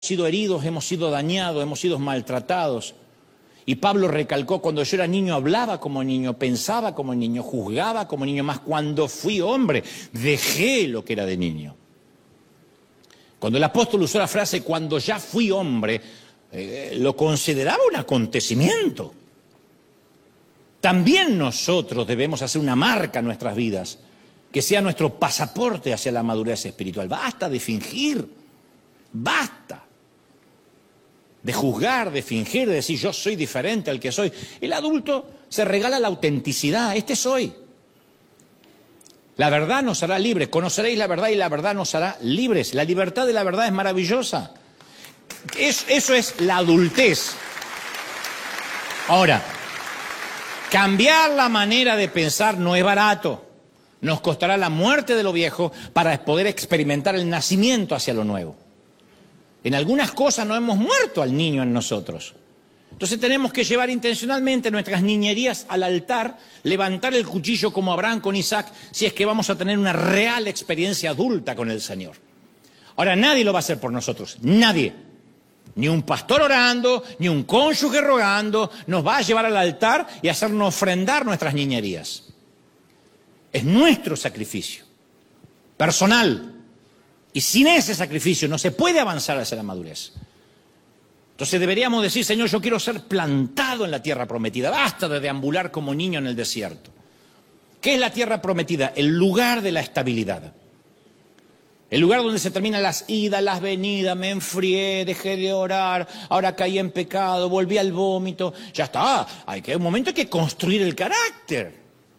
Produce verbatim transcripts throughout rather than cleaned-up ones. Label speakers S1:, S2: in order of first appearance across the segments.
S1: sido heridos, hemos sido dañados, hemos sido maltratados. Y Pablo recalcó, cuando yo era niño hablaba como niño, pensaba como niño, juzgaba como niño, más cuando fui hombre dejé lo que era de niño. Cuando el apóstol usó la frase cuando ya fui hombre, eh, lo consideraba un acontecimiento. También nosotros debemos hacer una marca en nuestras vidas, que sea nuestro pasaporte hacia la madurez espiritual. Basta de fingir, basta de juzgar, de fingir, de decir yo soy diferente al que soy. El adulto se regala la autenticidad, este soy. La verdad nos hará libres, conoceréis la verdad y la verdad nos hará libres. La libertad de la verdad es maravillosa. Es, eso es la adultez. Ahora, cambiar la manera de pensar no es barato. Nos costará la muerte de lo viejo para poder experimentar el nacimiento hacia lo nuevo. En algunas cosas no hemos muerto al niño en nosotros. Entonces tenemos que llevar intencionalmente nuestras niñerías al altar, levantar el cuchillo como Abraham con Isaac, si es que vamos a tener una real experiencia adulta con el Señor. Ahora, nadie lo va a hacer por nosotros, nadie. Ni un pastor orando, ni un cónyuge rogando, nos va a llevar al altar y hacernos ofrendar nuestras niñerías. Es nuestro sacrificio, personal. Y sin ese sacrificio no se puede avanzar hacia la madurez. Entonces deberíamos decir, Señor, yo quiero ser plantado en la tierra prometida. Basta de deambular como niño en el desierto. ¿Qué es la tierra prometida? El lugar de la estabilidad. El lugar donde se terminan las idas, las venidas, me enfrié, dejé de orar, ahora caí en pecado, volví al vómito. Ya está, hay que, un momento hay que construir el carácter.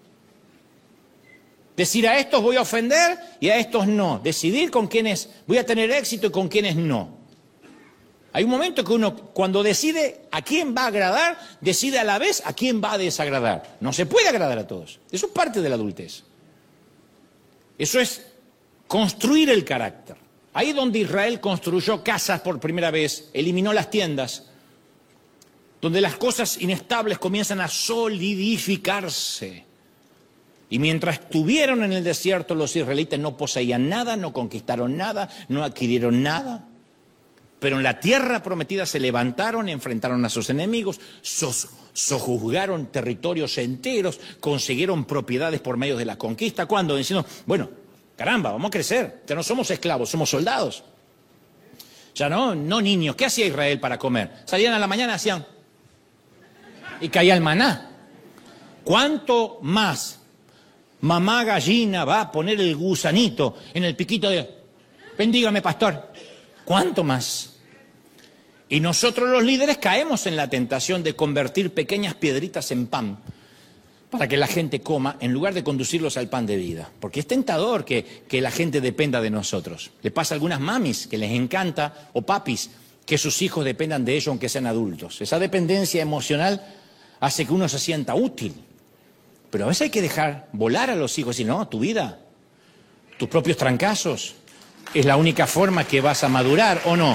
S1: Decir a estos voy a ofender y a estos no. Decidir con quiénes voy a tener éxito y con quiénes no. Hay un momento que uno, cuando decide a quién va a agradar, decide a la vez a quién va a desagradar. No se puede agradar a todos. Eso es parte de la adultez. Eso es construir el carácter. Ahí donde Israel construyó casas por primera vez, eliminó las tiendas, donde las cosas inestables comienzan a solidificarse. Y mientras estuvieron en el desierto, los israelitas no poseían nada, no conquistaron nada, no adquirieron nada. Pero en la tierra prometida se levantaron, enfrentaron a sus enemigos, sos, sojuzgaron territorios enteros, consiguieron propiedades por medio de la conquista. ¿Cuándo? Diciendo, bueno, caramba, vamos a crecer, ya no somos esclavos, somos soldados. Ya no, no niños. ¿Qué hacía Israel para comer? Salían a la mañana, hacían, y caía el maná. ¿Cuánto más mamá gallina va a poner el gusanito en el piquito de... Bendígame, pastor. ¿Cuánto más? Y nosotros los líderes caemos en la tentación de convertir pequeñas piedritas en pan para que la gente coma en lugar de conducirlos al pan de vida. Porque es tentador que, que la gente dependa de nosotros. Le pasa a algunas mamis que les encanta, o papis, que sus hijos dependan de ellos aunque sean adultos. Esa dependencia emocional hace que uno se sienta útil. Pero a veces hay que dejar volar a los hijos y no, tu vida, tus propios trancazos, es la única forma que vas a madurar, ¿o no?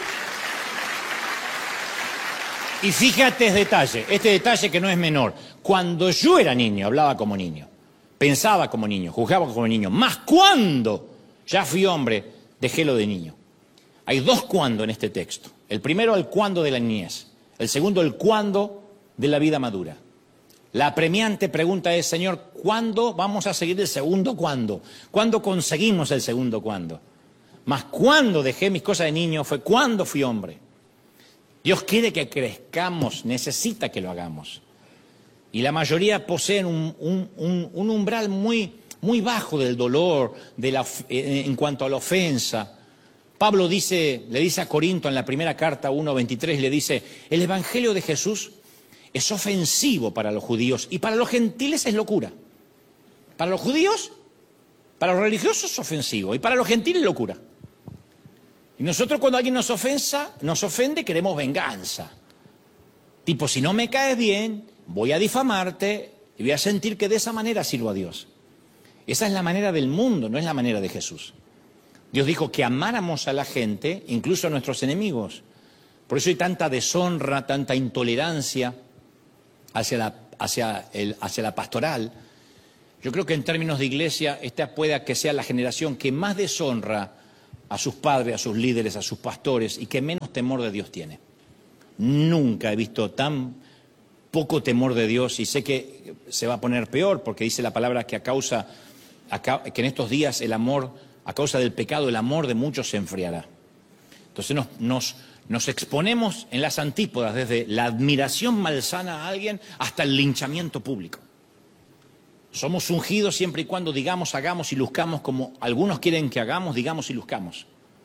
S1: Y fíjate este detalle, este detalle que no es menor. Cuando yo era niño, hablaba como niño, pensaba como niño, juzgaba como niño, más cuando ya fui hombre, dejé lo de niño. Hay dos cuándo en este texto. El primero, el cuándo de la niñez. El segundo, el cuándo de la vida madura. La apremiante pregunta es, Señor, ¿cuándo vamos a seguir el segundo cuándo? ¿Cuándo conseguimos el segundo cuándo? Más cuando dejé mis cosas de niño fue cuando fui hombre. Dios quiere que crezcamos, necesita que lo hagamos. Y la mayoría poseen un, un, un, un umbral muy, muy bajo del dolor, de la, en cuanto a la ofensa. Pablo dice, le dice a Corinto en la primera carta uno veintitrés, le dice, el evangelio de Jesús es ofensivo para los judíos y para los gentiles es locura. Para los judíos, para los religiosos es ofensivo y para los gentiles locura. Y nosotros cuando alguien nos ofensa, nos ofende, queremos venganza. Tipo, si no me caes bien, voy a difamarte y voy a sentir que de esa manera sirvo a Dios. Esa es la manera del mundo, no es la manera de Jesús. Dios dijo que amáramos a la gente, incluso a nuestros enemigos. Por eso hay tanta deshonra, tanta intolerancia hacia la, hacia el, hacia la pastoral. Yo creo que en términos de iglesia, esta pueda que sea la generación que más deshonra a sus padres, a sus líderes, a sus pastores y que menos temor de Dios tiene. Nunca he visto tan poco temor de Dios y sé que se va a poner peor porque dice la palabra que a causa, que en estos días el amor, a causa del pecado, el amor de muchos se enfriará. Entonces nos, nos, nos exponemos en las antípodas desde la admiración malsana a alguien hasta el linchamiento público. Somos ungidos siempre y cuando digamos, hagamos y luzcamos como algunos quieren que hagamos, digamos y luzcamos.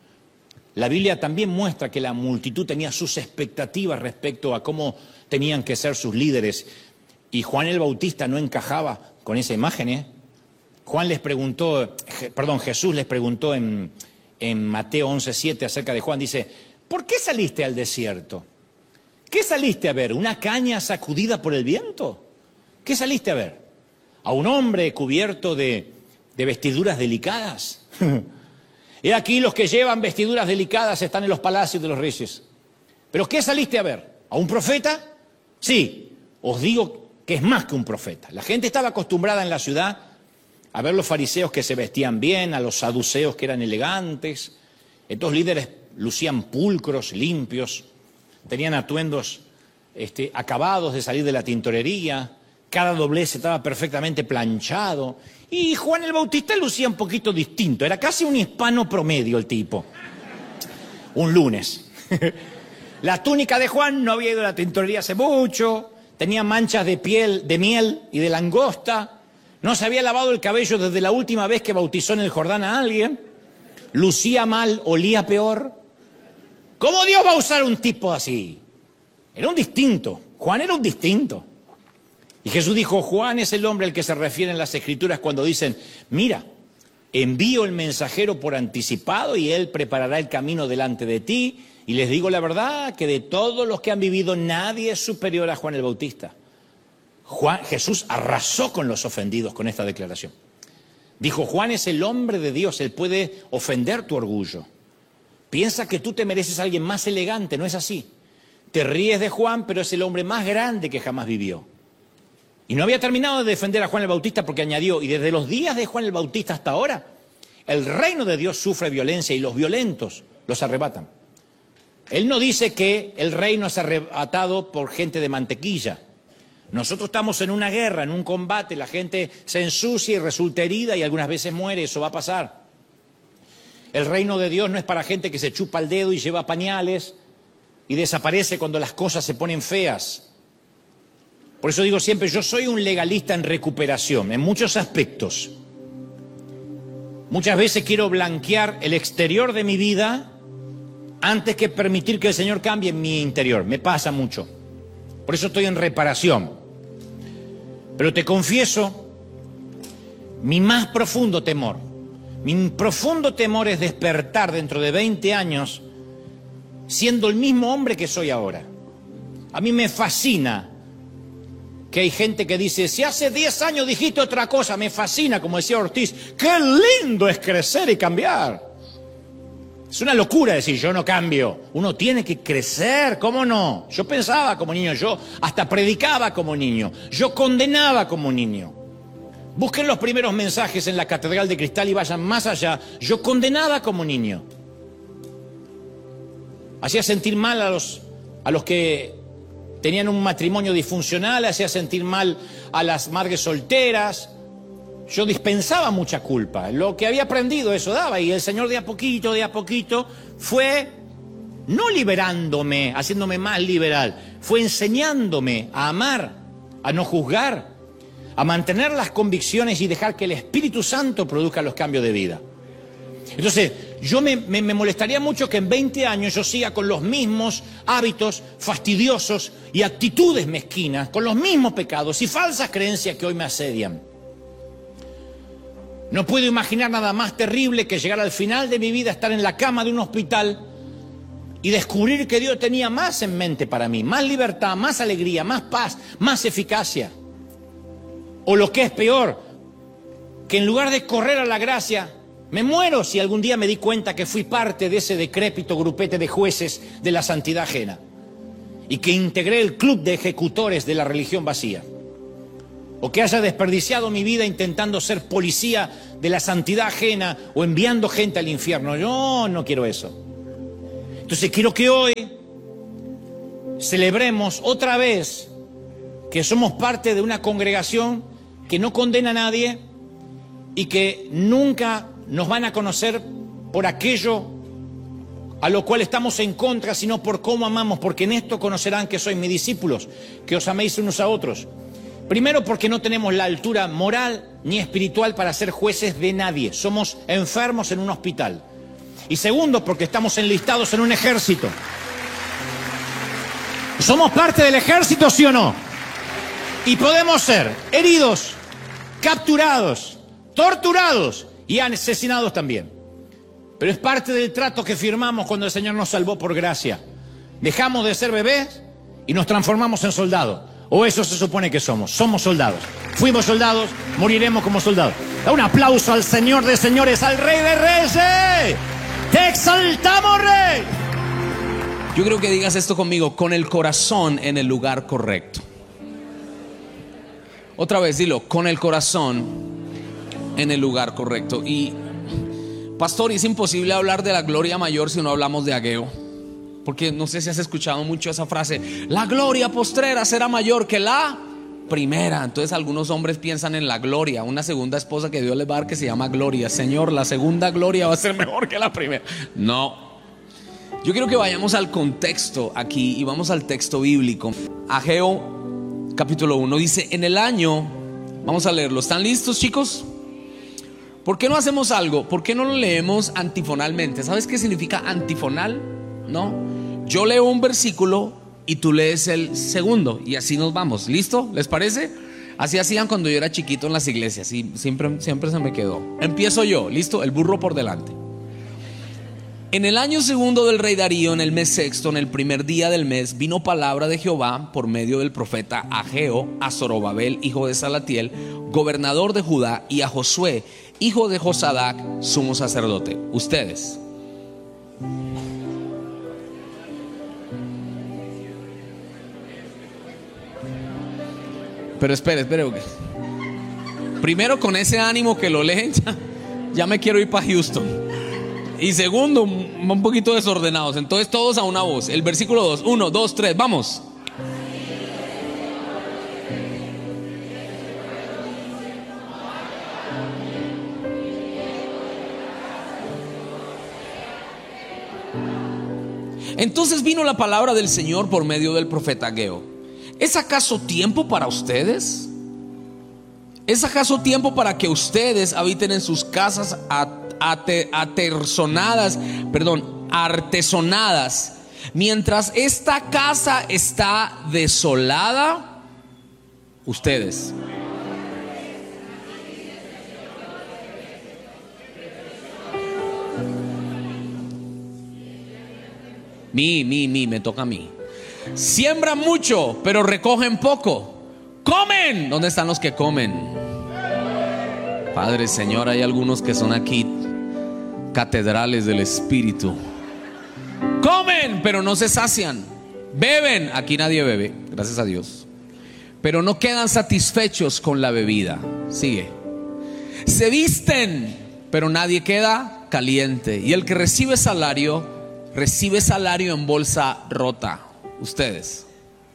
S1: La Biblia también muestra que la multitud tenía sus expectativas respecto a cómo tenían que ser sus líderes. Y Juan el Bautista no encajaba con esa imagen, ¿eh? Juan les preguntó, perdón, Jesús les preguntó en, en Mateo once siete acerca de Juan, dice, ¿por qué saliste al desierto? ¿Qué saliste a ver? ¿Una caña sacudida por el viento? ¿Qué saliste a ver? ¿A un hombre cubierto de, de vestiduras delicadas? He aquí los que llevan vestiduras delicadas están en los palacios de los reyes. ¿Pero qué saliste a ver? ¿A un profeta? Sí, os digo que es más que un profeta. La gente estaba acostumbrada en la ciudad a ver los fariseos que se vestían bien, a los saduceos que eran elegantes. Estos líderes lucían pulcros, limpios, tenían atuendos este, acabados de salir de la tintorería. Cada doblez estaba perfectamente planchado. Y Juan el Bautista lucía un poquito distinto. Era casi un hispano promedio el tipo. Un lunes. La túnica de Juan no había ido a la tintorería hace mucho. Tenía manchas de piel, de miel y de langosta. No se había lavado el cabello desde la última vez que bautizó en el Jordán a alguien. Lucía mal, olía peor. ¿Cómo Dios va a usar un tipo así? Era un distinto. Juan era un distinto. Y Jesús dijo, Juan es el hombre al que se refieren en las Escrituras cuando dicen, mira, envío el mensajero por anticipado y él preparará el camino delante de ti. Y les digo la verdad, que de todos los que han vivido, nadie es superior a Juan el Bautista. Juan, Jesús arrasó con los ofendidos con esta declaración. Dijo, Juan es el hombre de Dios, él puede ofender tu orgullo. Piensa que tú te mereces a alguien más elegante, no es así. Te ríes de Juan, pero es el hombre más grande que jamás vivió. Y no había terminado de defender a Juan el Bautista porque añadió, y desde los días de Juan el Bautista hasta ahora, el reino de Dios sufre violencia y los violentos los arrebatan. Él no dice que el reino es arrebatado por gente de mantequilla. Nosotros estamos en una guerra, en un combate, la gente se ensucia y resulta herida y algunas veces muere, eso va a pasar. El reino de Dios no es para gente que se chupa el dedo y lleva pañales y desaparece cuando las cosas se ponen feas. Por eso digo siempre, yo soy un legalista en recuperación, en muchos aspectos. Muchas veces quiero blanquear el exterior de mi vida antes que permitir que el Señor cambie mi interior. Me pasa mucho. Por eso estoy en reparación. Pero te confieso, mi más profundo temor, mi profundo temor es despertar dentro de veinte años siendo el mismo hombre que soy ahora. A mí me fascina que hay gente que dice, si hace diez años dijiste otra cosa, me fascina, como decía Ortiz, qué lindo es crecer y cambiar. Es una locura decir, yo no cambio. Uno tiene que crecer, ¿cómo no? Yo pensaba como niño, yo hasta predicaba como niño, yo condenaba como niño. Busquen los primeros mensajes en la Catedral de Cristal y vayan más allá. Yo condenaba como niño. Hacía sentir mal a los, a los que tenían un matrimonio disfuncional, hacía sentir mal a las madres solteras. Yo dispensaba mucha culpa. Lo que había aprendido eso daba. Y el Señor de a poquito, de a poquito, fue no liberándome, haciéndome más liberal. Fue enseñándome a amar, a no juzgar, a mantener las convicciones y dejar que el Espíritu Santo produzca los cambios de vida. Entonces, yo me, me, me molestaría mucho que en veinte años yo siga con los mismos hábitos fastidiosos y actitudes mezquinas, con los mismos pecados y falsas creencias que hoy me asedian. No puedo imaginar nada más terrible que llegar al final de mi vida, estar en la cama de un hospital y descubrir que Dios tenía más en mente para mí, más libertad, más alegría, más paz, más eficacia. O lo que es peor, que en lugar de correr a la gracia, me muero si algún día me di cuenta que fui parte de ese decrépito grupete de jueces de la santidad ajena y que integré el club de ejecutores de la religión vacía. o que haya desperdiciado mi vida intentando ser policía de la santidad ajena o enviando gente al infierno. Yo no quiero eso. Entonces quiero que hoy celebremos otra vez que somos parte de una congregación que no condena a nadie y que nunca nos van a conocer por aquello a lo cual estamos en contra, sino por cómo amamos, porque en esto conocerán que sois mis discípulos, que os améis unos a otros. Primero, porque no tenemos la altura moral ni espiritual para ser jueces de nadie. Somos enfermos en un hospital. Y segundo, porque estamos enlistados en un ejército. ¿Somos parte del ejército, sí o no? Y podemos ser heridos, capturados, torturados y asesinados también. Pero es parte del trato que firmamos cuando el Señor nos salvó por gracia. Dejamos de ser bebés y nos transformamos en soldados. O eso se supone que somos. Somos soldados. Fuimos soldados, moriremos como soldados. Da un aplauso al Señor de señores, al Rey de reyes. ¡Te exaltamos, Rey!
S2: Yo creo que digas esto conmigo: con el corazón en el lugar correcto. Otra vez, dilo: con el corazón en el lugar correcto. Y pastor, es imposible hablar de la gloria mayor si no hablamos de Ageo. Porque no sé si has escuchado mucho esa frase: la gloria postrera será mayor que la primera. Entonces algunos hombres piensan en la gloria, una segunda esposa que Dios les va a dar que se llama Gloria. Señor, la segunda gloria va a ser mejor que la primera. No. Yo quiero que vayamos al contexto aquí y vamos al texto bíblico. Ageo capítulo uno dice: en el año, vamos a leerlo. ¿Están listos, chicos? ¿Por qué no hacemos algo? ¿Por qué no lo leemos antifonalmente? ¿Sabes qué significa antifonal? ¿No? Yo leo un versículo y tú lees el segundo y así nos vamos. ¿Listo? ¿Les parece? Así hacían cuando yo era chiquito en las iglesias y siempre, siempre se me quedó. Empiezo yo, ¿listo? El burro por delante. En el año segundo del rey Darío, en el mes sexto, en el primer día del mes, vino palabra de Jehová por medio del profeta Ageo a Zorobabel, hijo de Salatiel, gobernador de Judá, y a Josué, hijo de Josadac, sumo sacerdote. Ustedes. Pero espere, espere. Primero, con ese ánimo que lo leen, ya, ya me quiero ir para Houston. Y segundo, un poquito desordenados. Entonces todos a una voz. El versículo dos, uno, dos, tres, vamos. Entonces vino la palabra del Señor por medio del profeta Ageo. ¿Es acaso tiempo para ustedes? ¿Es acaso tiempo para que ustedes habiten en sus casas aterzonadas, perdón, artesonadas, mientras esta casa está desolada? Ustedes. Mi, mi, mi, me toca a mí. Siembran mucho, pero recogen poco. Comen. ¿Dónde están los que comen? Padre, Señor, hay algunos que son aquí catedrales del Espíritu. Comen, pero no se sacian. Beben, aquí nadie bebe, gracias a Dios, pero no quedan satisfechos con la bebida. Sigue. Se visten, pero nadie queda caliente. Y el que recibe salario, recibe salario en bolsa rota. Ustedes.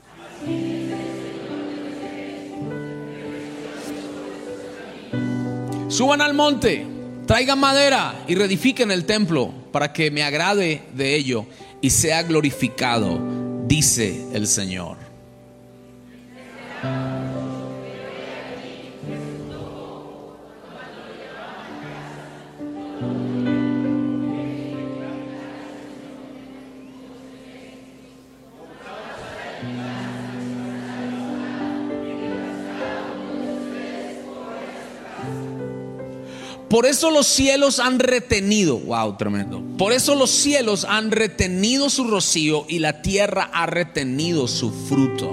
S2: Suban al monte, traigan madera y reedifiquen el templo para que me agrade de ello y sea glorificado, dice el Señor. Por eso los cielos han retenido, wow, tremendo. Por eso los cielos han retenido su rocío y la tierra ha retenido su fruto.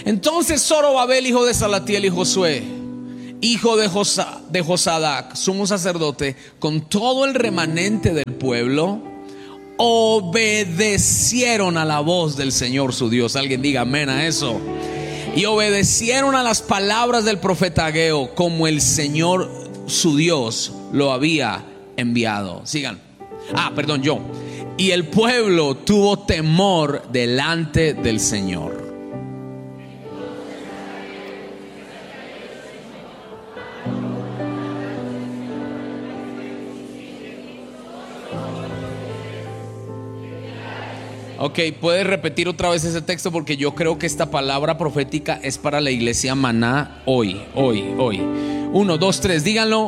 S2: Entonces Zorobabel, hijo de Salatiel, y Josué, hijo de, Josa, de Josadac, sumo sacerdote, con todo el remanente del pueblo, obedecieron a la voz del Señor su Dios. Alguien diga amén a eso. Y obedecieron a las palabras del profeta Ageo, como el Señor su Dios lo había enviado. Sigan. Ah, perdón, yo. Y el pueblo tuvo temor delante del Señor. Ok, puedes repetir otra vez ese texto, porque yo creo que esta palabra profética es para la iglesia Maná hoy, hoy, hoy. Uno, dos, tres, díganlo.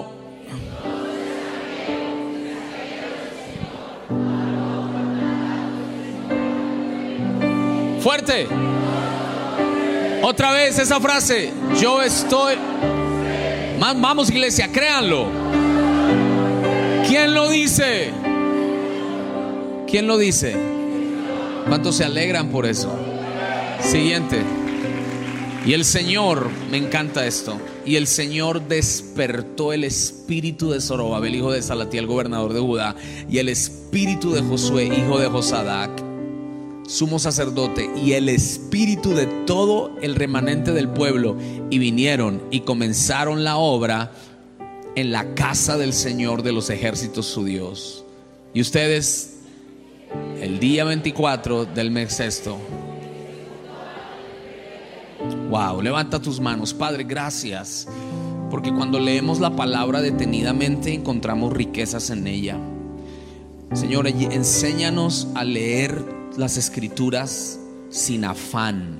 S2: Fuerte. Otra vez esa frase. Yo estoy. Vamos, iglesia, créanlo. ¿Quién lo dice? ¿Quién lo dice? ¿Cuántos se alegran por eso? Siguiente. Y el Señor, me encanta esto, y el Señor despertó el espíritu de Zorobabel, hijo de Salatiel, gobernador de Judá, y el espíritu de Josué, hijo de Josadac, sumo sacerdote, y el espíritu de todo el remanente del pueblo, y vinieron y comenzaron la obra en la casa del Señor de los ejércitos, su Dios. Y ustedes, el día veinticuatro del mes sexto. Wow, levanta tus manos. Padre, gracias, porque cuando leemos la palabra detenidamente encontramos riquezas en ella. Señor, enséñanos a leer las escrituras sin afán.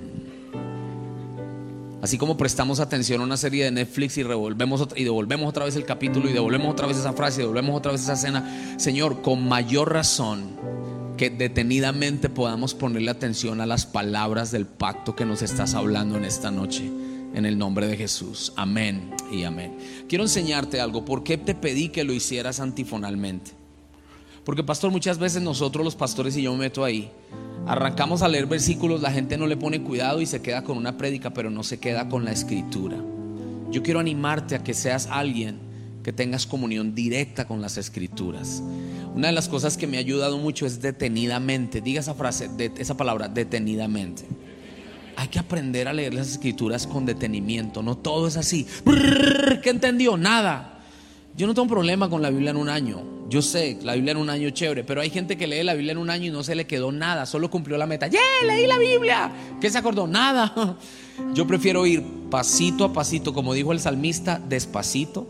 S2: Así como prestamos atención a una serie de Netflix y revolvemos y devolvemos otra vez el capítulo, y devolvemos otra vez esa frase, y devolvemos otra vez esa escena, Señor, con mayor razón que detenidamente podamos ponerle atención a las palabras del pacto que nos estás hablando en esta noche, en el nombre de Jesús. Amén y amén. Quiero enseñarte algo. ¿Por qué te pedí que lo hicieras antifonalmente? Porque, pastor, muchas veces nosotros los pastores, y yo me meto ahí, arrancamos a leer versículos, la gente no le pone cuidado y se queda con una prédica, pero no se queda con la escritura. Yo quiero animarte a que seas alguien que tengas comunión directa con las escrituras. Una de las cosas que me ha ayudado mucho es detenidamente. Diga esa frase, de, esa palabra, detenidamente. Hay que aprender a leer las escrituras con detenimiento. No todo es así. ¿Qué entendió? Nada. Yo no tengo problema con la Biblia en un año. Yo sé, la Biblia en un año es chévere, pero hay gente que lee la Biblia en un año y no se le quedó nada, solo cumplió la meta. ¡Yeah! Leí la Biblia. ¿Qué se acordó? Nada. Yo prefiero ir pasito a pasito, como dijo el salmista, despacito,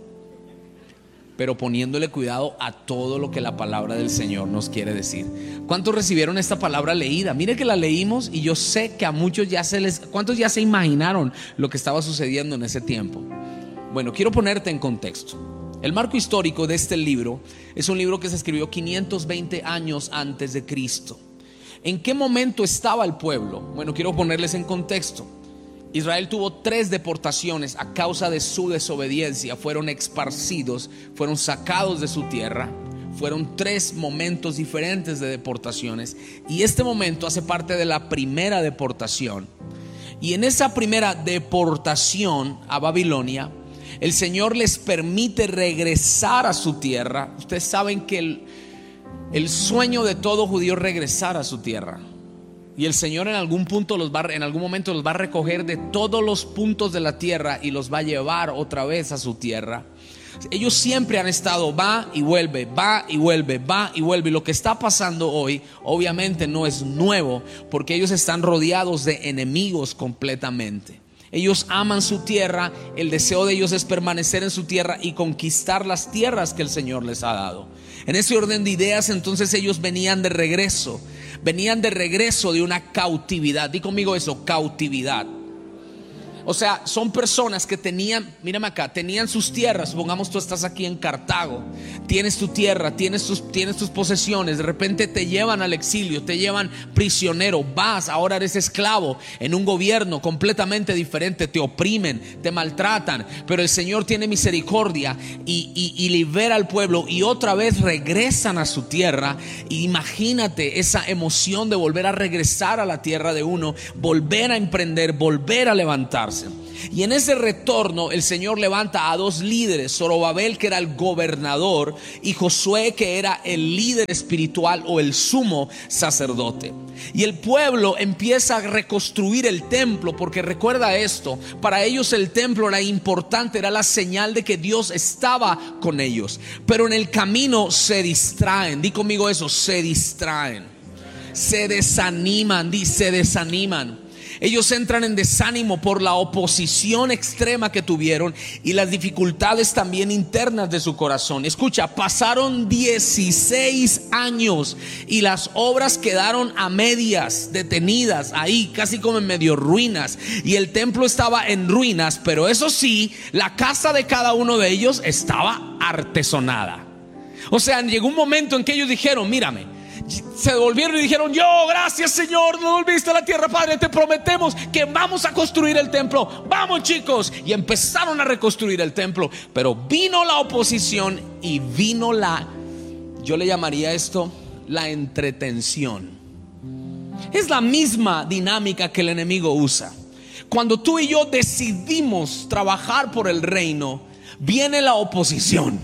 S2: pero poniéndole cuidado a todo lo que la palabra del Señor nos quiere decir. ¿Cuántos recibieron esta palabra leída? Mire que la leímos y yo sé que a muchos ya se les... ¿Cuántos ya se imaginaron lo que estaba sucediendo en ese tiempo? Bueno, quiero ponerte en contexto. El marco histórico de este libro es un libro que se escribió quinientos veinte años antes de Cristo. ¿En qué momento estaba el pueblo? Bueno, quiero ponerles en contexto. Israel tuvo tres deportaciones a causa de su desobediencia. Fueron esparcidos, fueron sacados de su tierra. Fueron tres momentos diferentes de deportaciones, y este momento hace parte de la primera deportación. Y en esa primera deportación a Babilonia, el Señor les permite regresar a su tierra. Ustedes saben que el, el sueño de todo judío es regresar a su tierra. Y el Señor en algún punto los va, en algún momento los va a recoger de todos los puntos de la tierra y los va a llevar otra vez a su tierra. Ellos siempre han estado va y vuelve, va y vuelve, va y vuelve. Y lo que está pasando hoy obviamente no es nuevo, porque ellos están rodeados de enemigos completamente. Ellos aman su tierra, el deseo de ellos es permanecer en su tierra y conquistar las tierras que el Señor les ha dado. En ese orden de ideas, entonces ellos venían de regreso, venían de regreso de una cautividad. Di conmigo eso, cautividad. O sea, son personas que tenían, mírame acá, tenían sus tierras. Supongamos tú estás aquí en Cartago, tienes tu tierra, tienes tus, tienes tus posesiones. De repente te llevan al exilio, te llevan prisionero, vas, ahora eres esclavo en un gobierno completamente diferente. Te oprimen, te maltratan, pero el Señor tiene misericordia y, y, y libera al pueblo, y otra vez regresan a su tierra. Y imagínate esa emoción de volver a regresar a la tierra de uno, volver a emprender, volver a levantarse. Y en ese retorno el Señor levanta a dos líderes: Zorobabel, que era el gobernador, y Josué, que era el líder espiritual o el sumo sacerdote. Y el pueblo empieza a reconstruir el templo, porque recuerda esto, para ellos el templo era importante, era la señal de que Dios estaba con ellos. Pero en el camino se distraen. Di conmigo eso: se distraen, se desaniman, di, se desaniman. Ellos entran en desánimo por la oposición extrema que tuvieron y las dificultades también internas de su corazón. Escucha, pasaron dieciséis años y las obras quedaron a medias, detenidas ahí, casi como en medio ruinas. Y el templo estaba en ruinas, pero eso sí, la casa de cada uno de ellos estaba artesonada. O sea, llegó un momento en que ellos dijeron: mírame, se devolvieron y dijeron: yo, gracias Señor, nos volviste a la tierra, Padre, te prometemos que vamos a construir el templo. Vamos, chicos. Y empezaron a reconstruir el templo. Pero vino la oposición y vino la, yo le llamaría esto, la entretención. Es la misma dinámica que el enemigo usa. Cuando tú y yo decidimos trabajar por el reino, viene la oposición.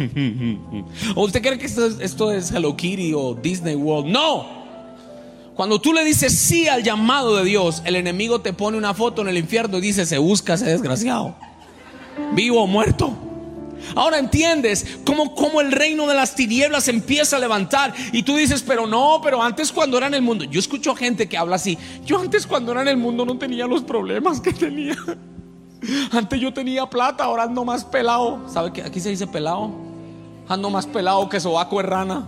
S2: ¿O usted cree que esto es, esto es Hello Kitty o Disney World? No. Cuando tú le dices sí al llamado de Dios, el enemigo te pone una foto en el infierno y dice: se busca ese desgraciado, vivo o muerto. Ahora entiendes cómo, cómo el reino de las tinieblas empieza a levantar. Y tú dices: pero no, pero antes cuando era en el mundo. Yo escucho gente que habla así: yo antes cuando era en el mundo no tenía los problemas que tenía. Antes yo tenía plata, ahora ando más pelado. ¿Sabe que aquí se dice pelado? Ando más pelado que sobaco de rana,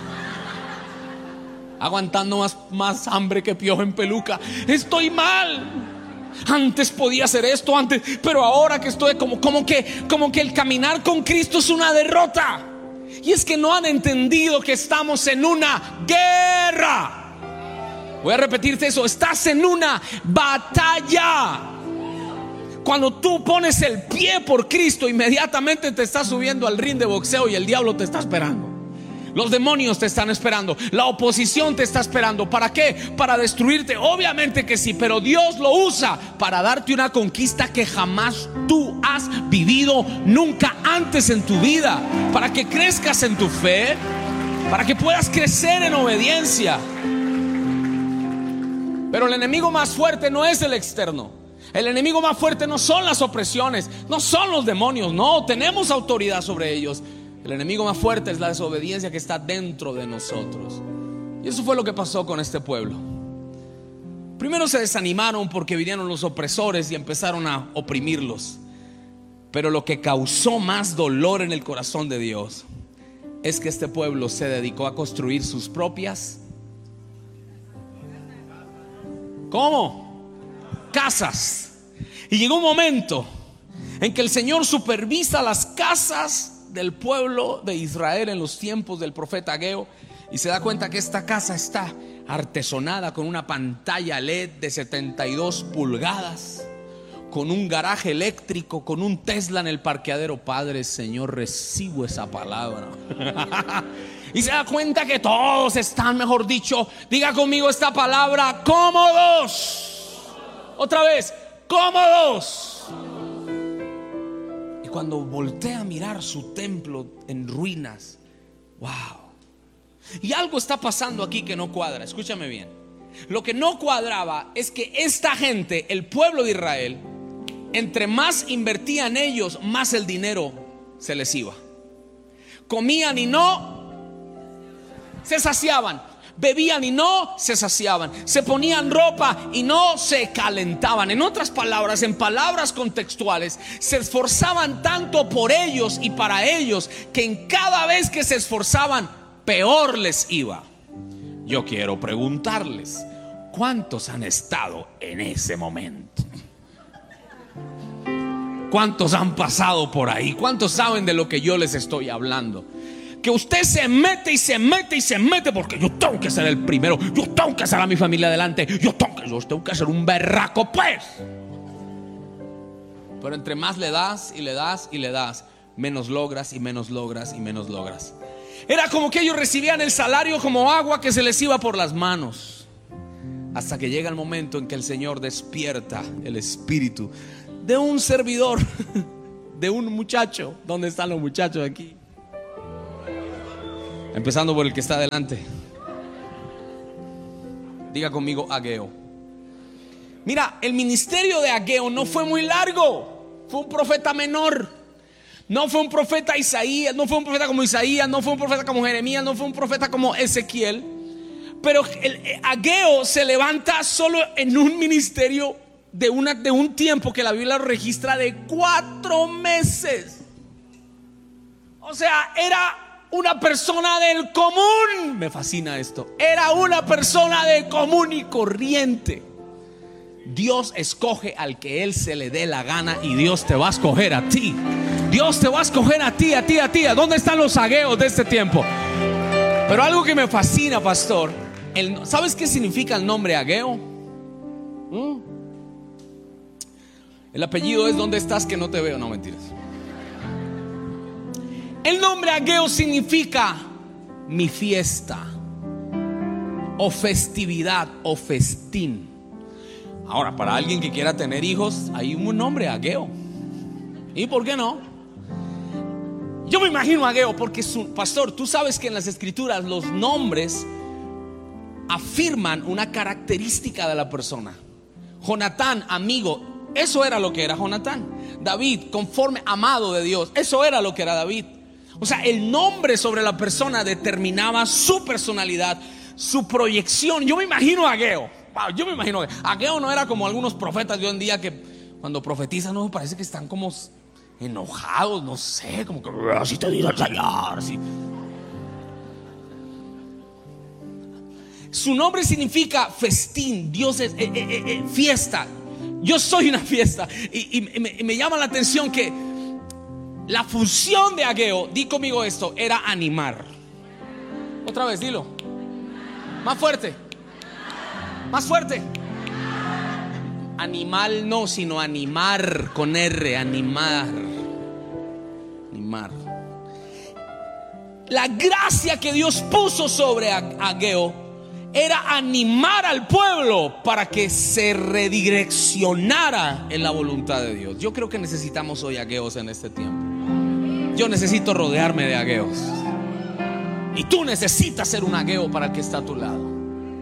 S2: aguantando más, más hambre que piojo en peluca. Estoy mal. Antes podía hacer esto, antes, pero ahora que estoy como, como que, como que el caminar con Cristo es una derrota. Y es que no han entendido que estamos en una guerra. Voy a repetirte eso: estás en una batalla. Cuando tú pones el pie por Cristo, inmediatamente te estás subiendo al ring de boxeo y el diablo te está esperando. Los demonios te están esperando, la oposición te está esperando. ¿Para qué? Para destruirte. Obviamente que sí, pero Dios lo usa para darte una conquista que jamás tú has vivido nunca antes en tu vida, para que crezcas en tu fe, para que puedas crecer en obediencia. Pero el enemigo más fuerte no es el externo. El enemigo más fuerte no son las opresiones, no son los demonios. No, tenemos autoridad sobre ellos. El enemigo más fuerte es la desobediencia que está dentro de nosotros. Y eso fue lo que pasó con este pueblo. Primero se desanimaron porque vinieron los opresores y empezaron a oprimirlos. Pero lo que causó más dolor en el corazón de Dios es que este pueblo se dedicó a construir sus propias ¿Cómo? Casas. Y llegó un momento en que el Señor supervisa las casas del pueblo de Israel en los tiempos del profeta Ageo, y se da cuenta que esta casa está artesonada con una pantalla L E D de setenta y dos pulgadas, con un garaje eléctrico, con un Tesla en el parqueadero. Padre, Señor, recibo esa palabra. Y se da cuenta que todos están, mejor dicho, diga conmigo esta palabra, cómodos. Otra vez, cómodos. Y cuando voltea a mirar su templo en ruinas, wow. Y algo está pasando aquí que no cuadra. Escúchame bien. Lo que no cuadraba es que esta gente, el pueblo de Israel, entre más invertían ellos, más el dinero se les iba. Comían y no se saciaban, bebían y no se saciaban, se ponían ropa y no se calentaban. En otras palabras, en palabras contextuales, se esforzaban tanto por ellos y para ellos que en cada vez que se esforzaban, peor les iba. Yo quiero preguntarles, ¿cuántos han estado en ese momento? ¿Cuántos han pasado por ahí? ¿Cuántos saben de lo que yo les estoy hablando? Que usted se mete y se mete y se mete porque yo tengo que ser el primero, yo tengo que hacer a mi familia adelante, yo tengo que, yo tengo que ser un berraco, pues. Pero entre más le das y le das y le das, menos logras y menos logras y menos logras. Era como que ellos recibían el salario como agua que se les iba por las manos, hasta que llega el momento en que el Señor despierta el espíritu de un servidor, de un muchacho. ¿Dónde están los muchachos aquí? Empezando por el que está adelante. Diga conmigo: Ageo. Mira, el ministerio de Ageo no fue muy largo. Fue un profeta menor. No fue un profeta Isaías, no fue un profeta como Isaías, no fue un profeta como Jeremías, no fue un profeta como Ezequiel. Pero el Ageo se levanta solo en un ministerio de, una, de un tiempo que la Biblia lo registra de cuatro meses. O sea, era una persona del común. Me fascina esto. Era una persona de común y corriente. Dios escoge al que Él se le dé la gana, y Dios te va a escoger a ti. Dios te va a escoger a ti, a ti, a ti. ¿Dónde están los ageos de este tiempo? Pero algo que me fascina, pastor, el, ¿sabes qué significa el nombre Ageo? ¿Mm? El apellido es ¿dónde estás que no te veo? No, mentiras. El nombre Ageo significa mi fiesta, o festividad, o festín. Ahora, para alguien que quiera tener hijos, hay un nombre Ageo. ¿Y por qué no? Yo me imagino a Ageo porque su pastor, tú sabes que en las escrituras los nombres afirman una característica de la persona. Jonatán, amigo, eso era lo que era Jonatán. David, conforme, amado de Dios, eso era lo que era David. O sea, el nombre sobre la persona determinaba su personalidad, su proyección. Yo me imagino a Ageo. Wow, yo me imagino que Ageo no era como algunos profetas de hoy en día que cuando profetizan, no, parece que están como enojados, no sé, como que así te dice el Señor, así. Su nombre significa festín. Dios es eh, eh, eh, fiesta. Yo soy una fiesta. Y, y, y, me, y me llama la atención que la función de Ageo, di conmigo esto, era animar. Otra vez, dilo. Más fuerte. Más fuerte. Animal no, sino animar con R, animar. Animar. La gracia que Dios puso sobre Ageo era animar al pueblo para que se redireccionara en la voluntad de Dios. Yo creo que necesitamos hoy ageos en este tiempo. Yo necesito rodearme de ageos. Y tú necesitas ser un ageo para el que está a tu lado.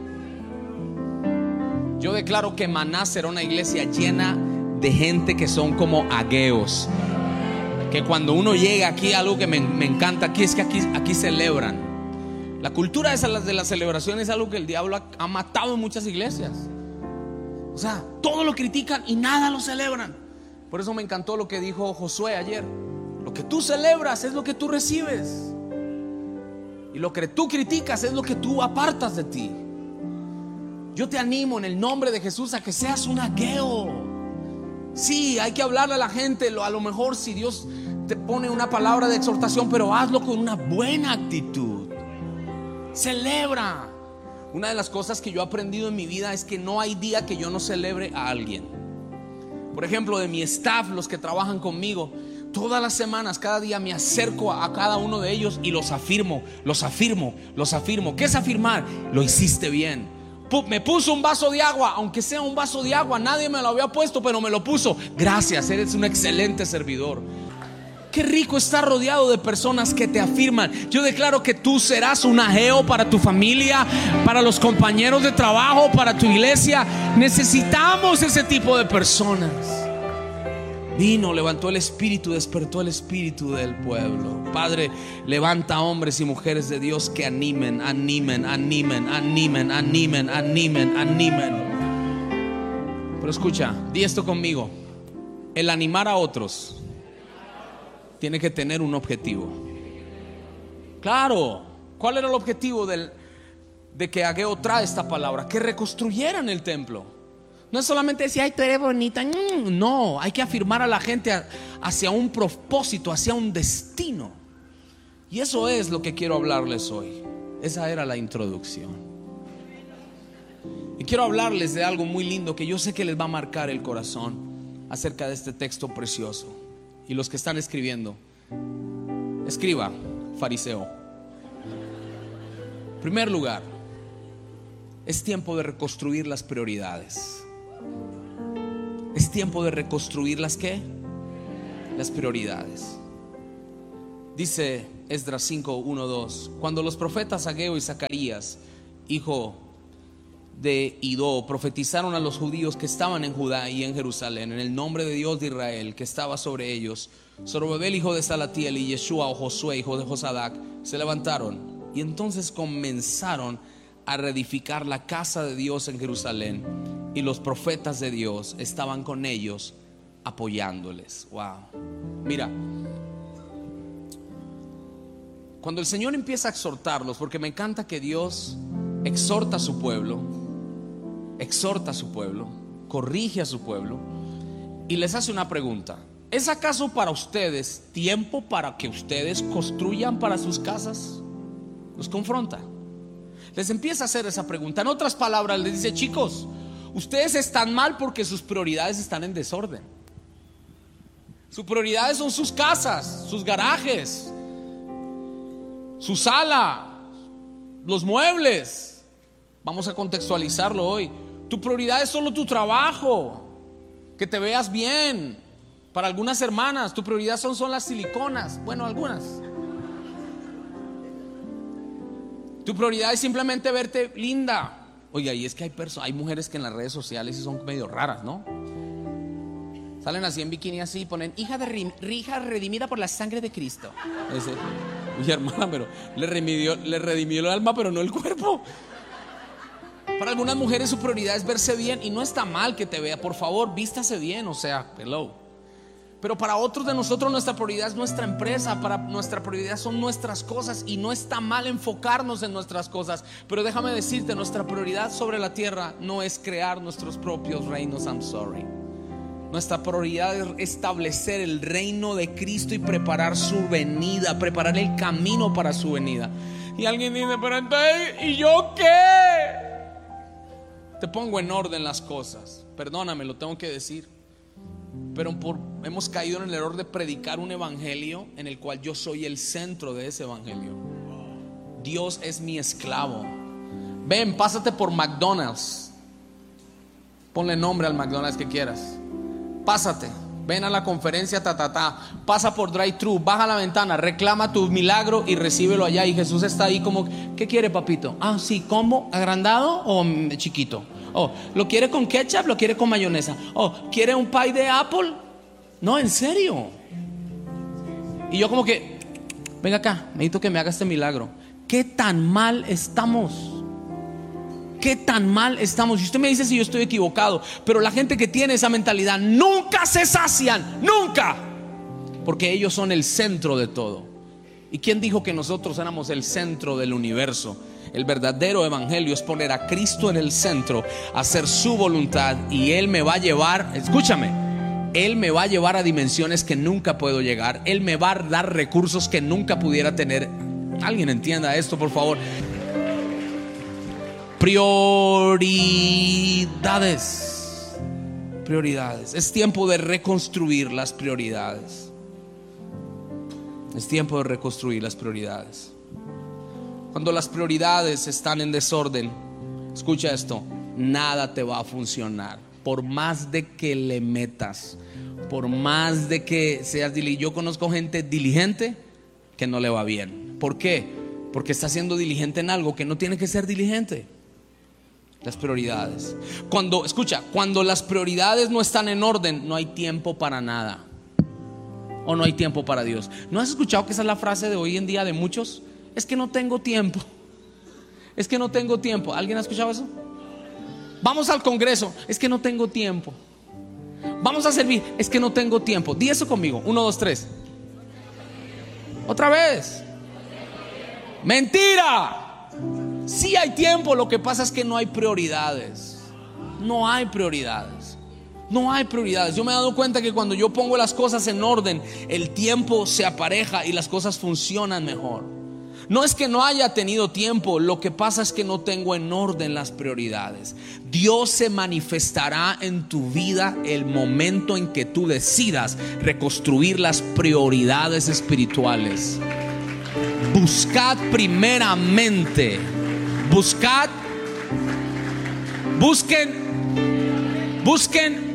S2: Yo declaro que Maná será una iglesia llena de gente que son como ageos. Que cuando uno llega aquí, algo que me, me encanta aquí es que aquí, aquí celebran. La cultura esa de la celebración es algo que el diablo ha, ha matado en muchas iglesias. O sea, todo lo critican y nada lo celebran. Por eso me encantó lo que dijo Josué ayer. Lo que tú celebras es lo que tú recibes, y lo que tú criticas es lo que tú apartas de ti. Yo te animo en el nombre de Jesús a que seas un ageo. Sí, hay que hablarle a la gente. A lo mejor si Dios te pone una palabra de exhortación, pero hazlo con una buena actitud. Celebra. Una de las cosas que yo he aprendido en mi vida es que no hay día que yo no celebre a alguien. Por ejemplo, de mi staff, los que trabajan conmigo, todas las semanas, cada día me acerco a cada uno de ellos y los afirmo, los afirmo, los afirmo. ¿Qué es afirmar? Lo hiciste bien. Me puso un vaso de agua, aunque sea un vaso de agua, nadie me lo había puesto, pero me lo puso. Gracias, eres un excelente servidor. Qué rico estar rodeado de personas que te afirman. Yo declaro que tú serás un ageo para tu familia, para los compañeros de trabajo, para tu iglesia. Necesitamos ese tipo de personas. Vino, levantó el espíritu, despertó el espíritu del pueblo. Padre, levanta hombres y mujeres de Dios que animen, animen, animen, animen, animen, animen, animen. Pero escucha, di esto conmigo. El animar a otros tiene que tener un objetivo. Claro, ¿cuál era el objetivo del, de que Ageo trae esta palabra? Que reconstruyeran el templo. No es solamente decir, ay, tú eres bonita. No, hay que afirmar a la gente hacia un propósito, hacia un destino. Y eso es lo que quiero hablarles hoy. Esa era la introducción. Y quiero hablarles de algo muy lindo que yo sé que les va a marcar el corazón acerca de este texto precioso. Y los que están escribiendo, escriba, fariseo. En primer lugar, es tiempo de reconstruir las prioridades. Es tiempo de reconstruir las ¿qué? Las prioridades. Dice Esdras cinco, uno, dos: cuando los profetas Ageo y Zacarías, hijo de Idó, profetizaron a los judíos que estaban en Judá y en Jerusalén en el nombre de Dios de Israel que estaba sobre ellos, Zorobabel hijo de Salatiel y Yeshua o Josué hijo de Josadac se levantaron y entonces comenzaron a reedificar la casa de Dios en Jerusalén, y los profetas de Dios estaban con ellos apoyándoles. Wow. Mira, cuando el Señor empieza a exhortarlos, porque me encanta que Dios exhorta a su pueblo, exhorta a su pueblo, corrige a su pueblo y les hace una pregunta: ¿es acaso para ustedes tiempo para que ustedes construyan para sus casas? Los confronta, les empieza a hacer esa pregunta. En otras palabras, les dice: chicos, ustedes están mal porque sus prioridades están en desorden. Sus prioridades son sus casas, sus garajes, su sala, los muebles. Vamos a contextualizarlo hoy. Tu prioridad es solo tu trabajo, que te veas bien. Para algunas hermanas tu prioridad son, son las siliconas. Bueno, algunas. Tu prioridad es simplemente verte linda. Oiga, y es que hay personas, hay mujeres que en las redes sociales son medio raras, ¿no? Salen así en bikini así, ponen hija, de, hija redimida por la sangre de Cristo. Ese, oye, hermana, pero le redimió, le redimió el alma, pero no el cuerpo. Para algunas mujeres su prioridad es verse bien, y no está mal que te vea. Por favor, vístase bien, o sea, hello. Pero para otros de nosotros nuestra prioridad es nuestra empresa, para nuestra prioridad son nuestras cosas, y no está mal enfocarnos en nuestras cosas. Pero déjame decirte, nuestra prioridad sobre la tierra no es crear nuestros propios reinos. I'm sorry. Nuestra prioridad es establecer el reino de Cristo y preparar su venida, preparar el camino para su venida. Y alguien dice: pero entonces, ¿y yo qué? Te pongo en orden las cosas. Perdóname, lo tengo que decir, pero por, hemos caído en el error de predicar un evangelio en el cual yo soy el centro de ese evangelio. Dios es mi esclavo. Ven, pásate por McDonald's, ponle nombre al McDonald's que quieras. Pásate, ven a la conferencia, ta, ta, ta. Pasa por drive-thru, baja la ventana, reclama tu milagro y recíbelo allá. Y Jesús está ahí como: ¿qué quiere, papito? Ah, sí, ¿combo? ¿Agrandado o chiquito? Oh, ¿lo quiere con ketchup? ¿Lo quiere con mayonesa? Oh, ¿quiere un pie de apple? No, en serio. Y yo como que: venga acá, necesito que me haga este milagro. ¿Qué tan mal estamos? ¿Qué tan mal estamos? Y usted me dice si yo estoy equivocado, pero la gente que tiene esa mentalidad nunca se sacian, nunca, porque ellos son el centro de todo. ¿Y quién dijo que nosotros éramos el centro del universo? El verdadero evangelio es poner a Cristo en el centro, hacer su voluntad, y Él me va a llevar, escúchame, Él me va a llevar a dimensiones que nunca puedo llegar. Él me va a dar recursos que nunca pudiera tener. Alguien entienda esto, por favor. Prioridades. Prioridades. Es tiempo de reconstruir las prioridades. Es tiempo de reconstruir las prioridades. Cuando las prioridades están en desorden, escucha esto, nada te va a funcionar. Por más de que le metas, por más de que seas diligente. Yo conozco gente diligente que no le va bien. ¿Por qué? Porque está siendo diligente en algo que no tiene que ser diligente. Las prioridades. Cuando, escucha, cuando las prioridades no están en orden, no hay tiempo para nada. O no hay tiempo para Dios. ¿No has escuchado que esa es la frase de hoy en día de muchos? Es que no tengo tiempo. Es que no tengo tiempo. ¿Alguien ha escuchado eso? Vamos al congreso. Es que no tengo tiempo. Vamos a servir. Es que no tengo tiempo. Di eso conmigo. Uno, dos, tres. Otra vez. Mentira. Sí hay tiempo, lo que pasa es que no hay prioridades. no hay prioridades. No hay prioridades. Yo me he dado cuenta que cuando yo pongo las cosas en orden, el tiempo se apareja y las cosas funcionan mejor. No es que no haya tenido tiempo, lo que pasa es que no tengo en orden las prioridades. Dios se manifestará en tu vida el momento en que tú decidas reconstruir las prioridades espirituales. Buscad primeramente, buscad, busquen, busquen.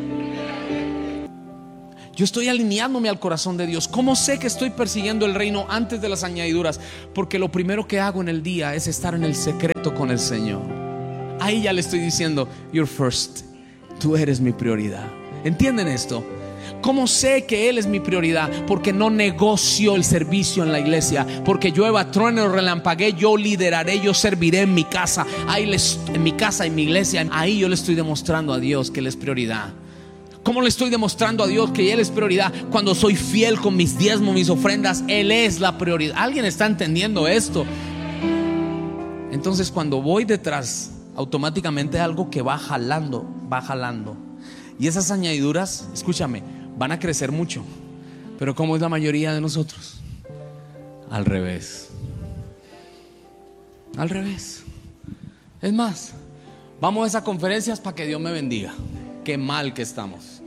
S2: Yo estoy alineándome al corazón de Dios. ¿Cómo sé que estoy persiguiendo el reino antes de las añadiduras? Porque lo primero que hago en el día es estar en el secreto con el Señor. Ahí ya le estoy diciendo, you're first. Tú eres mi prioridad. ¿Entienden esto? ¿Cómo sé que Él es mi prioridad? Porque no negocio el servicio en la iglesia. Porque llueva, truene o relampaguee, yo lideraré, yo serviré en mi casa. Ahí les, en mi casa, en mi iglesia. Ahí yo le estoy demostrando a Dios que Él es prioridad. ¿Cómo le estoy demostrando a Dios que Él es prioridad? Cuando soy fiel con mis diezmos, mis ofrendas, Él es la prioridad. ¿Alguien está entendiendo esto? Entonces cuando voy detrás, automáticamente algo que va jalando, va jalando. Y esas añadiduras, escúchame, van a crecer mucho. Pero ¿cómo es la mayoría de nosotros? Al revés. Al revés. Es más, vamos a esas conferencias para que Dios me bendiga. Qué mal que estamos.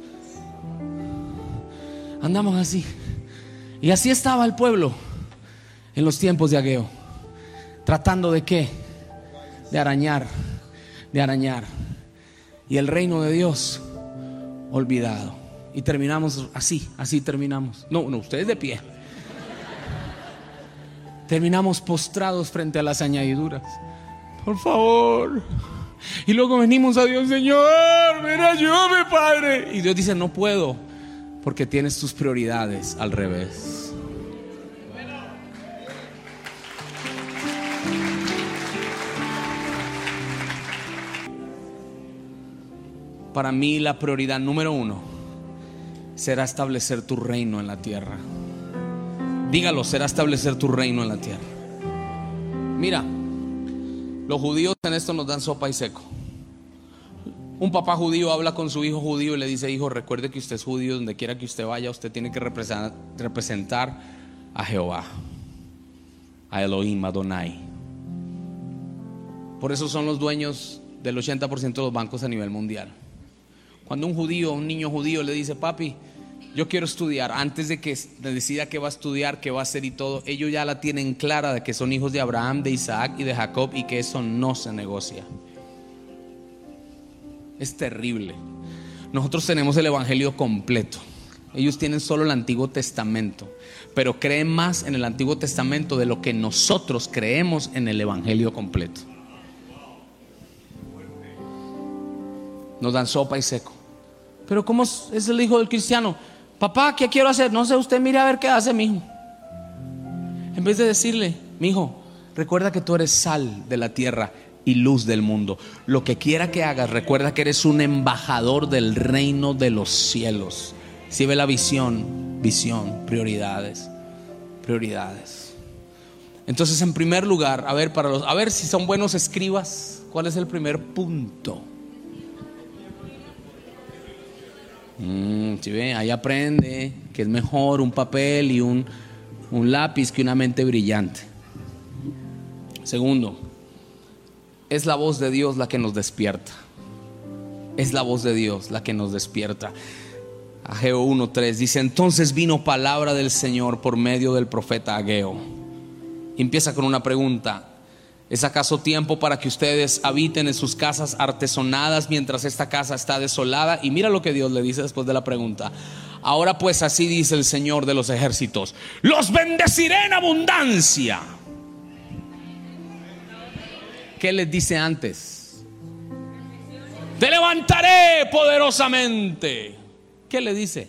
S2: Andamos así. Y así estaba el pueblo en los tiempos de Ageo. Tratando de qué? De arañar, de arañar. Y el reino de Dios olvidado. Y terminamos así, así terminamos. No, no, ustedes de pie. Terminamos postrados frente a las añadiduras. Por favor. Y luego venimos a Dios, Señor, ven, ayúdame, Padre. Y Dios dice, no puedo, porque tienes tus prioridades al revés. Para mí la prioridad número uno será establecer tu reino en la tierra. Dígalo, será establecer tu reino en la tierra. Mira, los judíos en esto nos dan sopa y seco. Un papá judío habla con su hijo judío y le dice, hijo, recuerde que usted es judío, donde quiera que usted vaya, usted tiene que representar a Jehová, a Elohim, Adonai. Por eso son los dueños del ochenta por ciento de los bancos a nivel mundial. Cuando un judío, un niño judío le dice, papi, yo quiero estudiar, antes de que decida qué va a estudiar, qué va a hacer y todo, ellos ya la tienen clara de que son hijos de Abraham, de Isaac y de Jacob, y que eso no se negocia. Es terrible. Nosotros tenemos el evangelio completo. Ellos tienen solo el Antiguo Testamento, pero creen más en el Antiguo Testamento de lo que nosotros creemos en el evangelio completo. Nos dan sopa y seco. Pero ¿cómo es el hijo del cristiano? Papá, ¿qué quiero hacer? No sé, usted mire a ver qué hace, mijo. En vez de decirle, mijo, recuerda que tú eres sal de la tierra y luz del mundo. Lo que quiera que hagas, recuerda que eres un embajador del reino de los cielos. Si ve la visión, visión, prioridades, prioridades. Entonces, en primer lugar, a ver, para los, a ver si son buenos escribas, ¿cuál es el primer punto? Mm, si ve, ahí aprende que es mejor un papel y un, un lápiz que una mente brillante. Segundo, es la voz de Dios la que nos despierta. Es la voz de Dios la que nos despierta. Ageo uno tres dice, entonces vino palabra del Señor por medio del profeta Ageo. Y empieza con una pregunta. ¿Es acaso tiempo para que ustedes habiten en sus casas artesonadas mientras esta casa está desolada? Y mira lo que Dios le dice después de la pregunta. Ahora pues así dice el Señor de los ejércitos, los bendeciré en abundancia. ¿Qué les dice antes? Te levantaré poderosamente. ¿Qué le dice?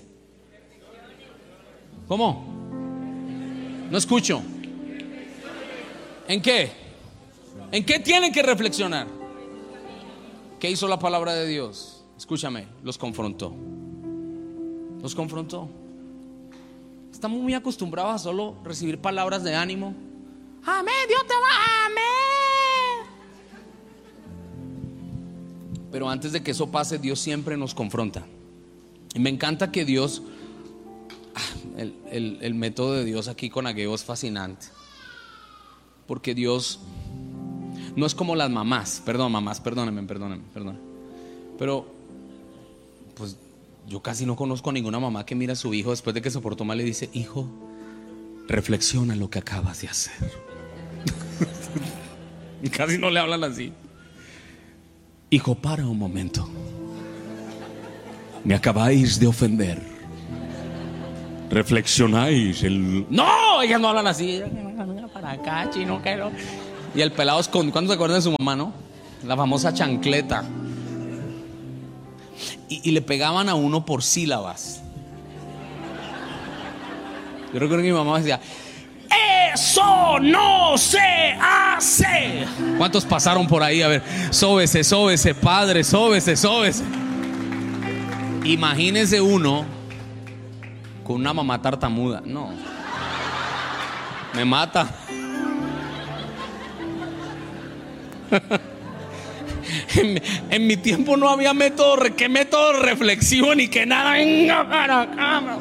S2: ¿Cómo? No escucho. ¿En qué? ¿En qué tienen que reflexionar? ¿Qué hizo la palabra de Dios? Escúchame, los confrontó. Los confrontó. Estamos muy acostumbrados a solo recibir palabras de ánimo. Amén, Dios te va, amén. Pero antes de que eso pase, Dios siempre nos confronta. Y me encanta que Dios, el, el, el método de Dios aquí con Ageo es fascinante. Porque Dios no es como las mamás. Perdón, mamás, perdónenme, perdónenme, perdónenme. Pero, pues, yo casi no conozco a ninguna mamá que mira a su hijo después de que se portó mal y le dice: hijo, reflexiona en lo que acabas de hacer. Y casi no le hablan así. Hijo, para un momento. Me acabáis de ofender. Reflexionáis el... No, ellas no hablan así. Para acá, chino, que no. Y el pelado es con... ¿Cuándo se acuerdan de su mamá, no? La famosa chancleta. Y, y le pegaban a uno por sílabas. Yo recuerdo que mi mamá decía: eso no se hace. ¿Cuántos pasaron por ahí? A ver, sóbese, sóbese, padre, sóbese, sóbese. Imagínese uno con una mamá tartamuda. No, me mata. En, en mi tiempo no había método, ¿qué método reflexivo ni que nada? Venga para acá.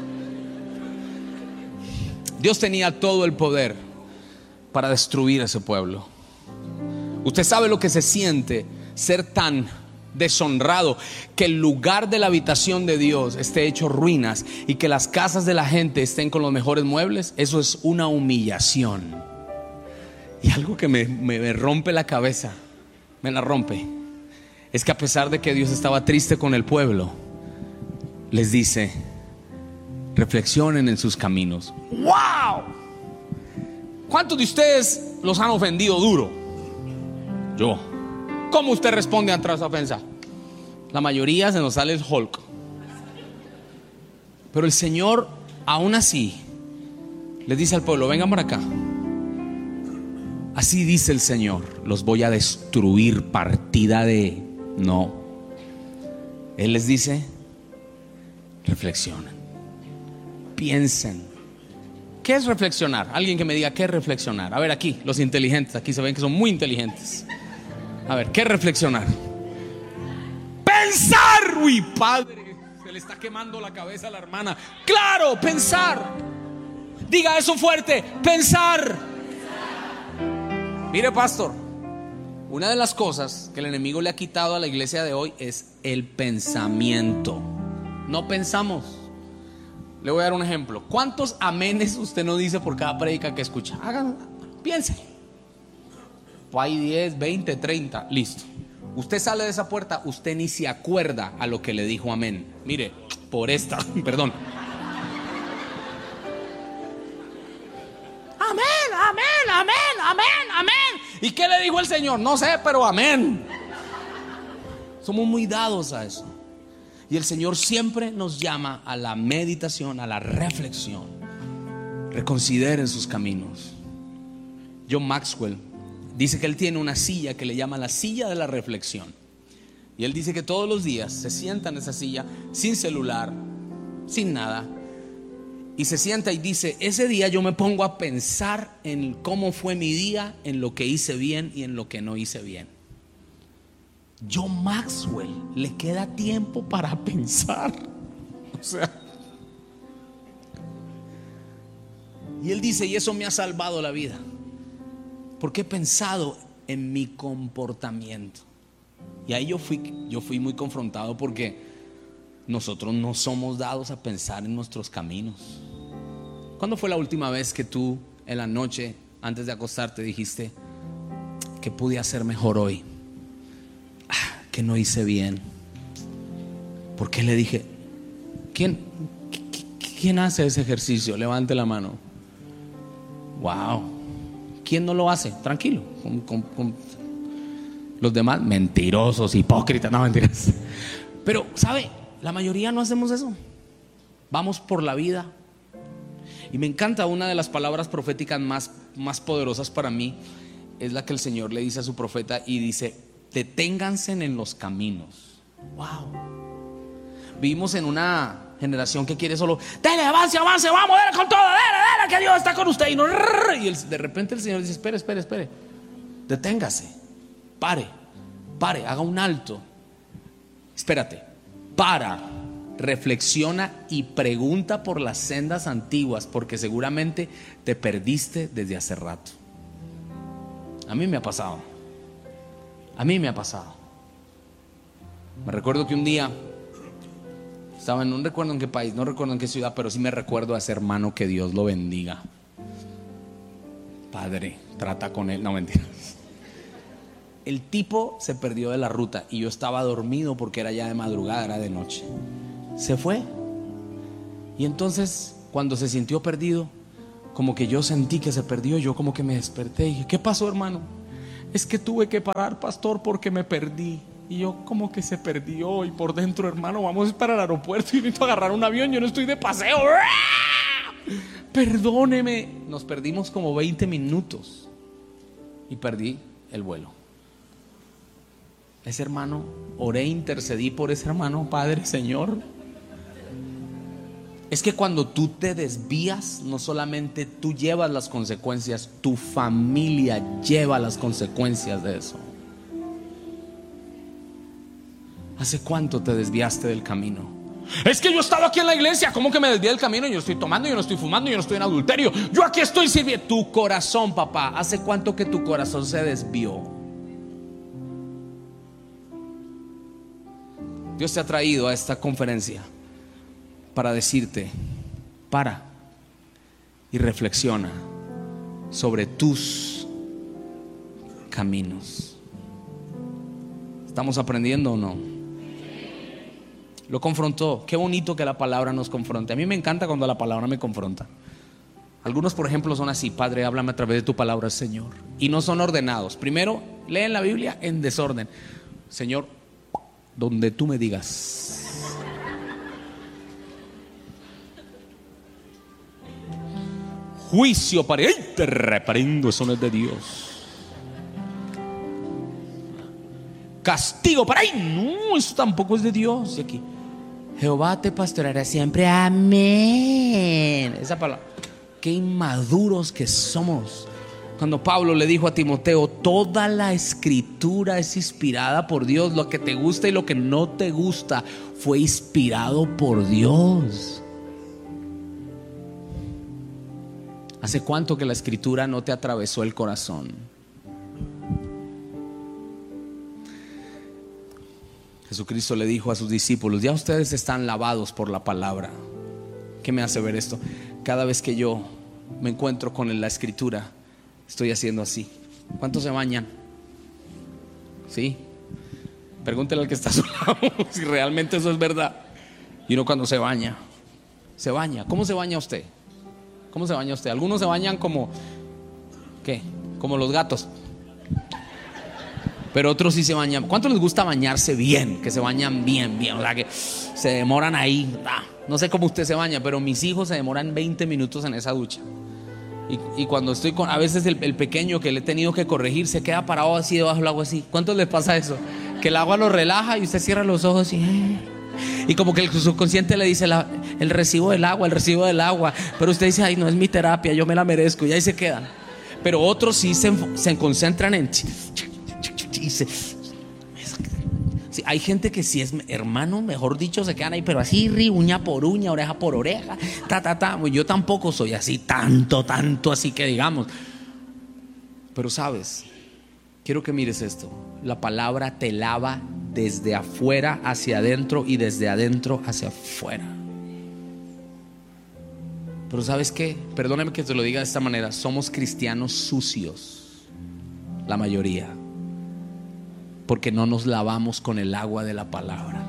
S2: Dios tenía todo el poder para destruir a ese pueblo. Usted sabe lo que se siente ser tan deshonrado, que el lugar de la habitación de Dios esté hecho ruinas y que las casas de la gente estén con los mejores muebles. Eso es una humillación. Y algo que me, me, me rompe la cabeza, me la rompe, es que a pesar de que Dios estaba triste con el pueblo, les dice: reflexionen en sus caminos. ¡Wow! ¿Cuántos de ustedes los han ofendido duro? Yo. ¿Cómo usted responde ante esa ofensa? La mayoría se nos sale el Hulk. Pero el Señor, aún así, les dice al pueblo: vengan para acá. Así dice el Señor: los voy a destruir. Partida de... No. Él les dice: reflexionen, piensen. ¿Qué es reflexionar? Alguien que me diga qué es reflexionar. A ver, aquí, los inteligentes, aquí se ven que son muy inteligentes. A ver, ¿qué es reflexionar? Pensar. Uy, padre, se le está quemando la cabeza a la hermana. Claro, pensar. Diga eso fuerte: pensar. Mire, pastor, una de las cosas que el enemigo le ha quitado a la iglesia de hoy es el pensamiento. No pensamos. Le voy a dar un ejemplo. ¿Cuántos amenes usted no dice por cada prédica que escucha? Hagan, piense. Hay diez, veinte, treinta, listo. Usted sale de esa puerta, usted ni se acuerda a lo que le dijo amén. Mire, por esta, perdón. Amén, amén, amén, amén, amén. ¿Y qué le dijo el Señor? No sé, pero amén. Somos muy dados a eso. Y el Señor siempre nos llama a la meditación, a la reflexión. Reconsideren sus caminos. John Maxwell dice que él tiene una silla que le llama la silla de la reflexión. Y él dice que todos los días se sienta en esa silla, sin celular, sin nada, y se sienta y dice: ese día yo me pongo a pensar en cómo fue mi día, en lo que hice bien y en lo que no hice bien. John Maxwell le queda tiempo para pensar. O sea, y él dice: y eso me ha salvado la vida, porque he pensado en mi comportamiento. Y ahí yo fui, yo fui muy confrontado, porque nosotros no somos dados a pensar en nuestros caminos. ¿Cuándo fue la última vez que tú en la noche, antes de acostarte, dijiste: ¿qué pude hacer mejor hoy? Ah, ¿qué no hice bien? ¿Por qué le dije? ¿Quién, ¿Quién hace ese ejercicio? Levante la mano. Wow. ¿Quién no lo hace? Tranquilo. Con, con, con los demás, mentirosos, hipócritas. No, mentiras. Pero, ¿sabe? La mayoría no hacemos eso. Vamos por la vida. Y me encanta, una de las palabras proféticas más, más poderosas para mí es la que el Señor le dice a su profeta, y dice: deténganse en los caminos. Wow. Vivimos en una generación que quiere solo: dele, avance, avance, vamos, dele con todo, dele, dele, que Dios está con usted. Y, no, y el, de repente el Señor dice: espere, espere, espere, deténgase, pare, pare, haga un alto. Espérate, para, reflexiona y pregunta por las sendas antiguas, porque seguramente te perdiste desde hace rato. A mí me ha pasado. A mí me ha pasado. Me recuerdo que un día estaba en, no recuerdo en qué país, no recuerdo en qué ciudad, pero sí me recuerdo a ese hermano, que Dios lo bendiga. Padre, trata con él. No, mentiras. El tipo se perdió de la ruta y yo estaba dormido porque era ya de madrugada, era de noche. Se fue. Y entonces, cuando se sintió perdido, como que yo sentí que se perdió, yo como que me desperté y dije: ¿qué pasó, hermano? Es que tuve que parar, pastor, porque me perdí. Y yo como que se perdió, y por dentro, hermano, vamos para el aeropuerto y necesito agarrar un avión, yo no estoy de paseo. Perdóneme. Nos perdimos como veinte minutos y perdí el vuelo. Ese hermano, oré, intercedí por ese hermano. Padre, Señor, es que cuando tú te desvías, no solamente tú llevas las consecuencias, tu familia lleva las consecuencias de eso. ¿Hace cuánto te desviaste del camino? Es que yo estaba aquí en la iglesia, ¿cómo que me desvié del camino? Yo estoy tomando, yo no estoy fumando, yo no estoy en adulterio, yo aquí estoy sirviendo. Tu corazón, papá, ¿hace cuánto que tu corazón se desvió? Dios te ha traído a esta conferencia para decirte: para y reflexiona sobre tus caminos. ¿Estamos aprendiendo o no? Lo confrontó. Qué bonito que la palabra nos confronte. A mí me encanta cuando la palabra me confronta. Algunos, por ejemplo, son así: Padre, háblame a través de tu palabra, Señor. Y no son ordenados. Primero leen la Biblia en desorden. Señor, donde tú me digas. Juicio para... ¡Ay! Te reprendo, eso no es de Dios. Castigo para... ¡Ay! No, eso tampoco es de Dios. Y aquí: Jehová te pastoreará siempre. Amén. Esa palabra. Qué inmaduros que somos. Cuando Pablo le dijo a Timoteo: toda la escritura es inspirada por Dios. Lo que te gusta y lo que no te gusta fue inspirado por Dios. ¿Hace cuánto que la escritura no te atravesó el corazón? Jesucristo le dijo a sus discípulos: ya ustedes están lavados por la palabra. ¿Qué me hace ver esto? Cada vez que yo me encuentro con la escritura, estoy haciendo así. ¿Cuántos se bañan? ¿Sí? Pregúntele al que está a su lado si realmente eso es verdad. Y uno cuando se baña, se baña. ¿Cómo se baña usted? ¿Cómo se baña usted? Algunos se bañan como, ¿qué? Como los gatos. Pero otros sí se bañan. ¿Cuánto les gusta bañarse bien? Que se bañan bien, bien. O sea, que se demoran ahí. Ah, no sé cómo usted se baña, pero mis hijos se demoran veinte minutos en esa ducha. Y, y cuando estoy con, a veces el, el pequeño que le he tenido que corregir se queda parado así debajo del agua así. ¿Cuántos les pasa eso? Que el agua lo relaja y usted cierra los ojos y... y como que el subconsciente le dice la, el recibo del agua, el recibo del agua. Pero usted dice: ay, no es mi terapia, yo me la merezco. Y ahí se quedan. Pero otros sí se, se concentran en... y se, sí, hay gente que sí es hermano, mejor dicho, se quedan ahí, pero así, ri, uña por uña, oreja por oreja, ta, ta, ta. Yo tampoco soy así, tanto, tanto así que digamos. Pero sabes, quiero que mires esto. La palabra te lava desde afuera hacia adentro y desde adentro hacia afuera. Pero ¿sabes qué? Perdóname que te lo diga de esta manera: somos cristianos sucios, la mayoría, porque no nos lavamos con el agua de la palabra.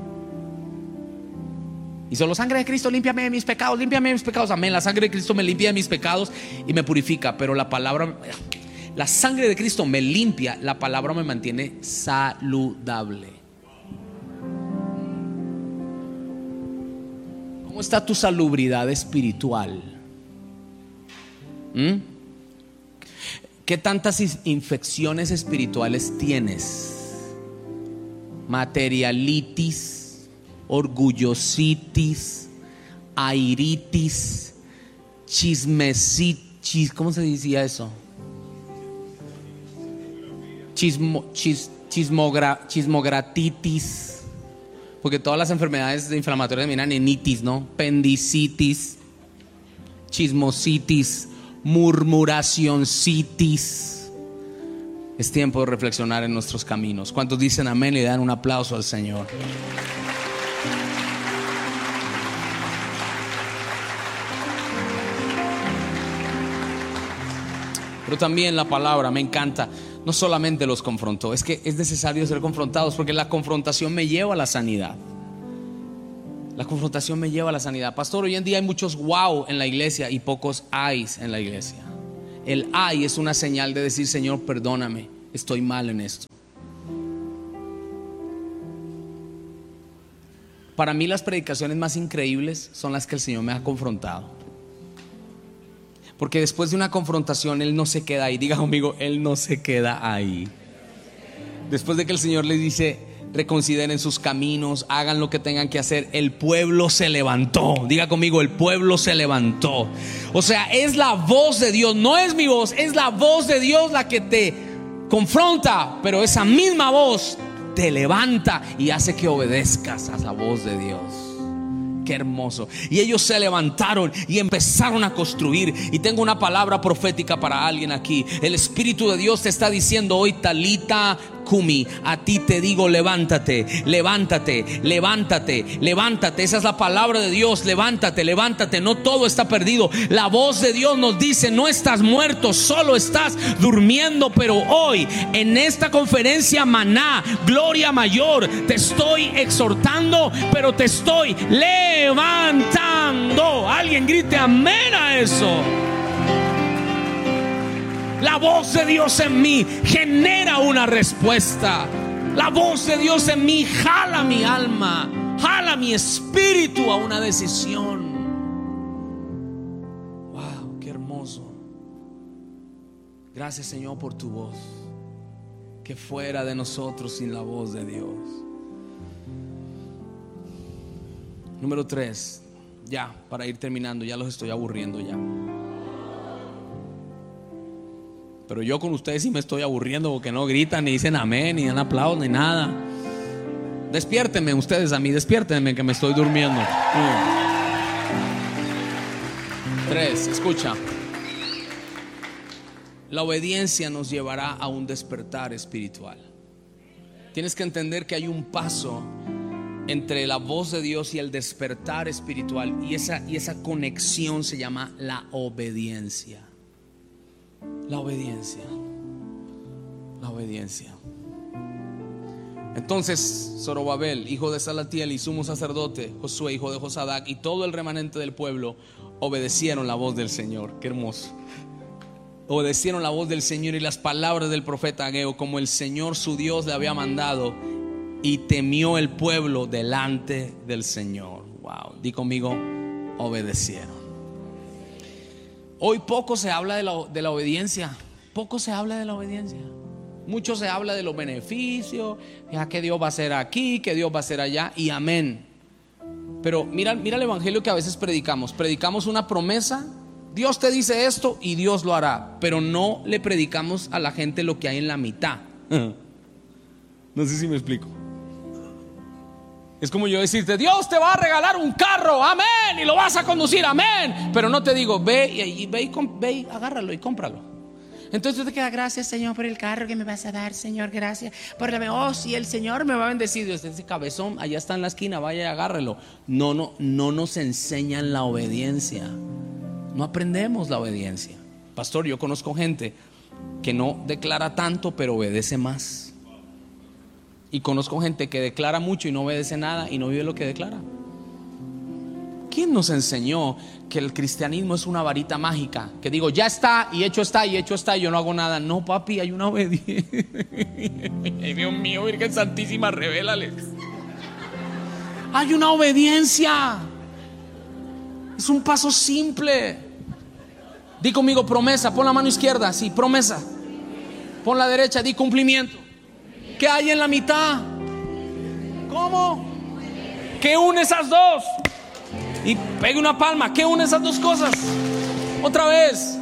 S2: Y solo: sangre de Cristo, límpiame de mis pecados, límpiame de mis pecados. Amén, la sangre de Cristo me limpia de mis pecados y me purifica. Pero la palabra, la sangre de Cristo me limpia, la palabra me mantiene saludable. ¿Cómo está tu salubridad espiritual? ¿Mm? ¿Qué tantas infecciones espirituales tienes? Materialitis, orgullositis, airitis, chismesitis. ¿Cómo se decía eso? Chismo, chis, chismogra, chismogratitis. porque todas las enfermedades inflamatorias miran en itis, ¿no? Pendicitis, chismositis, murmuracioncitis. Es tiempo de reflexionar en nuestros caminos. ¿Cuántos dicen amén y le dan un aplauso al Señor? Pero también la palabra me encanta. No solamente los confrontó, es que es necesario ser confrontados, porque la confrontación me lleva a la sanidad. La confrontación me lleva a la sanidad. Pastor, hoy en día hay muchos wow en la iglesia y pocos ayes en la iglesia. El ay es una señal de decir: Señor, perdóname, estoy mal en esto. Para mí las predicaciones más increíbles son las que el Señor me ha confrontado. Porque después de una confrontación Él no se queda ahí. Diga conmigo, Él no se queda ahí. Después de que el Señor les dice: reconsideren sus caminos, hagan lo que tengan que hacer, el pueblo se levantó. Diga conmigo, el pueblo se levantó. O sea, es la voz de Dios, no es mi voz, es la voz de Dios la que te confronta. Pero esa misma voz te levanta y hace que obedezcas a la voz de Dios. Qué hermoso. Y ellos se levantaron y empezaron a construir. Y tengo una palabra profética para alguien aquí. El Espíritu de Dios te está diciendo hoy: Talita Kumi, a ti te digo, levántate, levántate, levántate, levántate. Esa es la palabra de Dios. Levántate, levántate. No todo está perdido. La voz de Dios nos dice: no estás muerto, solo estás durmiendo. Pero hoy, en esta conferencia Maná, Gloria Mayor, te estoy exhortando, pero te estoy levantando. Alguien grite amén a eso. La voz de Dios en mí genera una respuesta. La voz de Dios en mí jala mi alma, jala mi espíritu a una decisión. Wow, qué hermoso. Gracias, Señor, por tu voz. Que fuera de nosotros sin la voz de Dios. Número tres. Ya, para ir terminando, ya los estoy aburriendo ya. Pero yo con ustedes sí me estoy aburriendo, porque no gritan, ni dicen amén, ni dan aplausos, ni nada. Despiértenme ustedes a mí, despiértenme que me estoy durmiendo. Mm. Tres, escucha. La obediencia nos llevará a un despertar espiritual. Tienes que entender que hay un paso entre la voz de Dios y el despertar espiritual, y esa, y esa conexión se llama la obediencia. La obediencia. La obediencia. Entonces Zorobabel, hijo de Salatiel y sumo sacerdote, Josué, hijo de Josadac, y todo el remanente del pueblo obedecieron la voz del Señor. Qué hermoso. Obedecieron la voz del Señor y las palabras del profeta Ageo, como el Señor su Dios le había mandado, y temió el pueblo delante del Señor. Wow, di conmigo, obedecieron. Hoy poco se habla de la, de la obediencia. Poco se habla de la obediencia. Mucho se habla de los beneficios, ya que Dios va a hacer aquí, que Dios va a hacer allá, y amén. Pero mira, mira el evangelio que a veces predicamos. Predicamos una promesa. Dios te dice esto y Dios lo hará, pero no le predicamos a la gente lo que hay en la mitad. No sé si me explico. Es como yo decirte: Dios te va a regalar un carro, amén, y lo vas a conducir, amén. Pero no te digo: ve y, y, ve, y, ve y agárralo y cómpralo. Entonces tú te quedas: gracias, Señor, por el carro que me vas a dar, Señor, gracias por la... Oh, si el Señor me va a bendecir. Ese cabezón allá está en la esquina, vaya y agárrelo. No, no, no nos enseñan la obediencia. No aprendemos la obediencia. Pastor, yo conozco gente que no declara tanto, pero obedece más. Y conozco gente que declara mucho y no obedece nada y no vive lo que declara. ¿Quién nos enseñó que el cristianismo es una varita mágica? Que digo, ya está, y hecho está, y hecho está, y yo no hago nada. No, papi, hay una obediencia. Dios mío, Virgen Santísima, revélales. Hay una obediencia. Es un paso simple. Di conmigo, promesa. Pon la mano izquierda, sí, promesa. Pon la derecha, di cumplimiento. ¿Qué hay en la mitad? ¿Cómo? ¿Qué une esas dos? Y pegue una palma. ¿Qué une esas dos cosas? Otra vez.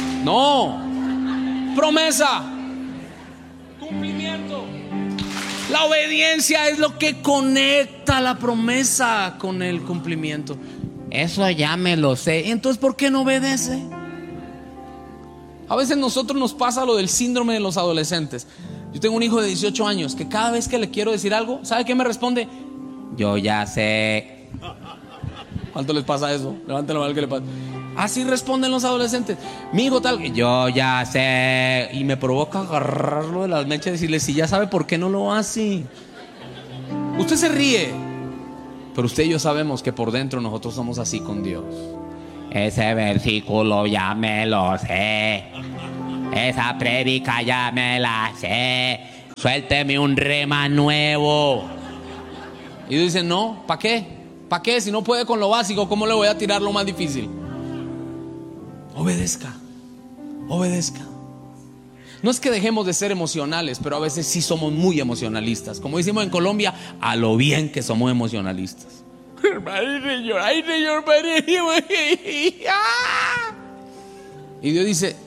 S2: No. Promesa. Cumplimiento. La obediencia es lo que conecta la promesa con el cumplimiento. Eso ya me lo sé. Entonces, ¿por qué no obedece? A veces nosotros nos pasa lo del síndrome de los adolescentes. Yo tengo un hijo de dieciocho años que cada vez que le quiero decir algo, ¿sabe qué me responde? Yo ya sé. ¿Cuánto les pasa eso? Levanten la mano que le pasa. Así responden los adolescentes. Mi hijo tal, yo ya sé. Y me provoca agarrarlo de las mechas y decirle, si ya sabe por qué no lo hace. Usted se ríe, pero usted y yo sabemos que por dentro nosotros somos así con Dios. Ese versículo ya me lo sé. Esa prédica ya me la sé. Suélteme un rema nuevo. Y Dios dice, no, ¿para qué? ¿Para qué? Si no puede con lo básico, ¿cómo le voy a tirar lo más difícil? Obedezca. Obedezca. No es que dejemos de ser emocionales, pero a veces sí somos muy emocionalistas. Como decimos en Colombia, a lo bien que somos emocionalistas. Y Dios dice,